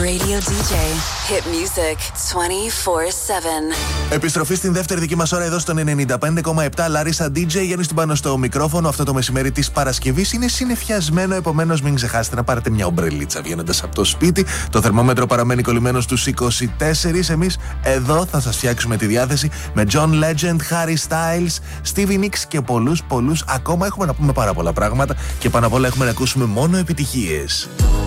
Radio DJ. Hit music 24/7. Επιστροφή στην δεύτερη δική μας ώρα εδώ στον 95,7. Λάρισα DJ, Γιάννης του πάνω στο μικρόφωνο. Αυτό το μεσημέρι της Παρασκευής είναι συννεφιασμένο, επομένως μην ξεχάσετε να πάρετε μια ομπρελίτσα βγαίνοντας από το σπίτι. Το θερμόμετρο παραμένει κολλημένο στους 24. Εμείς εδώ θα σας φτιάξουμε τη διάθεση με John Legend, Harry Styles, Stevie Nicks και πολλούς ακόμα. Έχουμε να πούμε πάρα πολλά πράγματα και πάνω απ' όλα έχουμε να ακούσουμε μόνο επιτυχίες.